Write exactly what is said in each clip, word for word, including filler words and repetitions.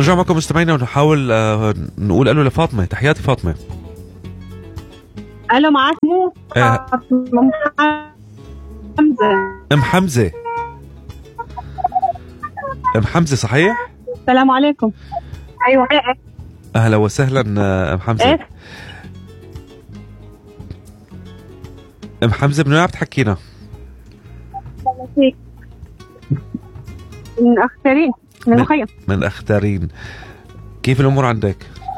نرجع معكم مستمعينا ونحاول آه نقول الو لفاطمه. تحياتي فاطمه. الو معك مو آه. حمزه. ام حمزه. ام حمزه صحيح؟ السلام عليكم. ايوه اهلا وسهلا ام حمزه. إيه؟ ام حمزه من وين عم تحكينا؟ من اختارين من المخيم. من اختارين. كيف الامور عندك؟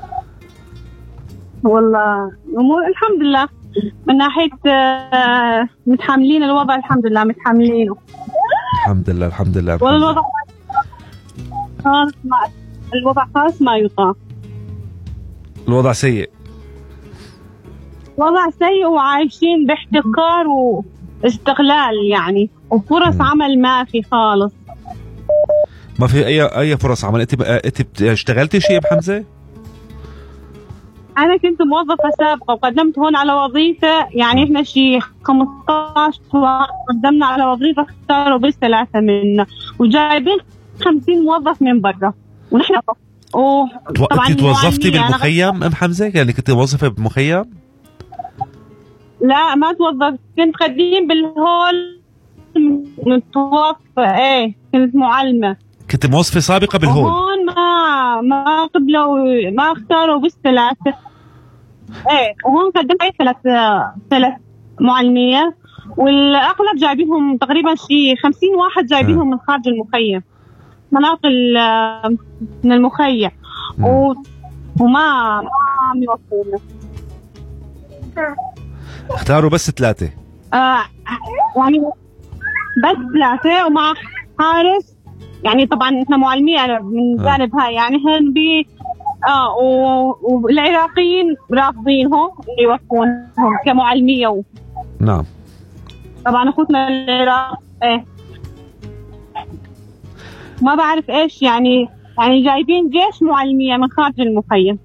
والله الامور الحمد لله من ناحيه آه متحملين الوضع، الحمد لله متحملينه. الحمد لله الحمد لله. والله الوضع خاص ما الوضع خاص ما يطاق. الوضع سيء. وضع سيء وعايشين باحتكار واستغلال يعني، وفرص م. عمل ما في خالص. ما في اي اي فرص عمل. انت انت اشتغلتي شيء بحمزه؟ انا كنت موظفه سابقه وقدمت هون على وظيفه، يعني احنا شيء خمسة عشر قدمنا على وظيفه اختاروا بس ثلاثه منا، وجايبين خمسين موظف من برا ونحن طبعا. انت توظفتي بالمخيم ام حمزه؟ يعني كنت موظفه بمخيم؟ لا ما توظفت، كنت قديم بالهول متوظفه. ايه كنت معلمه. كنت موظفه سابقه بالهول؟ هون ما ما قبلوا ما اختاروا بس ثلاثه. ايه وهون قدمت اي ثلاث ثلاث معلميه، والاغلب جايبينهم تقريبا شيء خمسين واحد جايبينهم من خارج المخيم، مناطق من المخيم، و... وما ما عم يوفقونا. اختاروا بس ثلاثه. آه يعني بس ثلاثه ومع حارس. يعني طبعا احنا معلمين انا من جانب هاي، يعني هن بي اه والعراقيين رافضينهم يوقفونهم كمعلميه و... نعم. طبعا اخوتنا العراق ايه ما بعرف ايش يعني يعني جايبين جيش معلميه من خارج المخيم.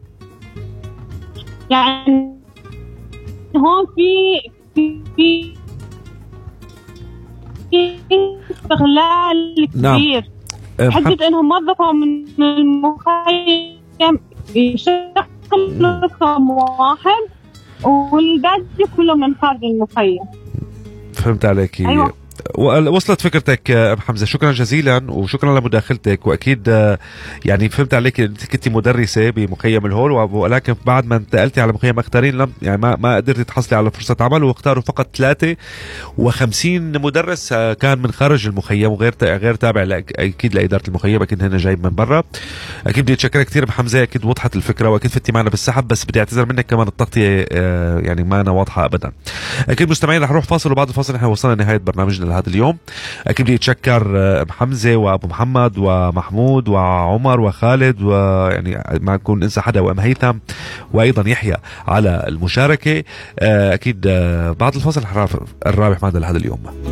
يعني هون في في في استغلال كبير. نعم. حسيت انهم موظفوا من المخيم يشتغلوا كم واحد والباقي كله من خارج المخيم. فهمت عليكي. أيوة. وصلت فكرتك ام حمزه، شكرا جزيلا وشكرا لمداخلتك. واكيد يعني فهمت عليك انت كنت مدرسه بمخيم الهول، ولكن بعد ما انتقلتي على مخيم اختارين لم يعني ما ما قدرتي تحصلي على فرصه عمل، واختاروا فقط ثلاثه وخمسين مدرس كان من خارج المخيم وغير غير تابع اكيد لاداره المخيم، اكيد هنا جايب من برا. اكيد بدي اتشكرك كثير ام حمزه، اكيد وضحت الفكره واكيد فتي معنا بالسحب، بس بدي اعتذر منك كمان التغطيه يعني ما أنا واضحه ابدا. اكيد مستمعين رح نروح فاصل، وبعد الفاصل نحن وصلنا لنهايه برنامجنا لهذا اليوم. اكيد بدي اتشكر ام حمزه وابو محمد ومحمود وعمر وخالد، ويعني ما نكون انسى حدا، وام هيثم وايضا يحيى على المشاركه. اكيد بعد الفاصل الرابح معنا لهذا اليوم.